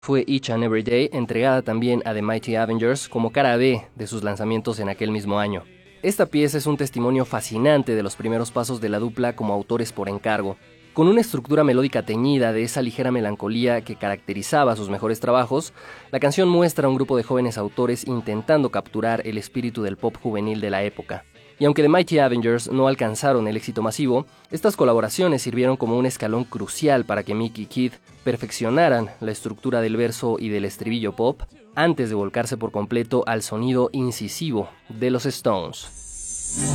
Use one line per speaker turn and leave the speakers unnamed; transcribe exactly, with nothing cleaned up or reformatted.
fue Each and Every Day, entregada también a The Mighty Avengers como cara B de sus lanzamientos en aquel mismo año. Esta pieza es un testimonio fascinante de los primeros pasos de la dupla como autores por encargo. Con una estructura melódica teñida de esa ligera melancolía que caracterizaba sus mejores trabajos, la canción muestra a un grupo de jóvenes autores intentando capturar el espíritu del pop juvenil de la época. Y aunque The Mighty Avengers no alcanzaron el éxito masivo, estas colaboraciones sirvieron como un escalón crucial para que Mick y Keith perfeccionaran la estructura del verso y del estribillo pop antes de volcarse por completo al sonido incisivo de los Stones.